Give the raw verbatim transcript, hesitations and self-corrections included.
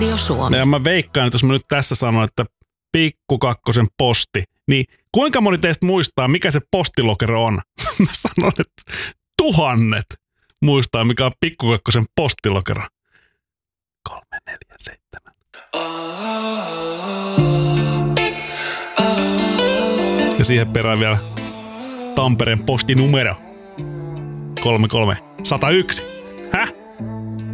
Radio Suomi. Ja mä veikkaan, että jos mä nyt tässä sanon, että Pikku Kakkosen posti, niin kuinka moni teistä muistaa, mikä se postilokero on? Mä sanon, että tuhannet muistaa, mikä on Pikku Kakkosen postilokero. Kolme, neljä, seitsemän. Ja siihen perään vielä Tampereen postinumero. kolme kolme sata yksi.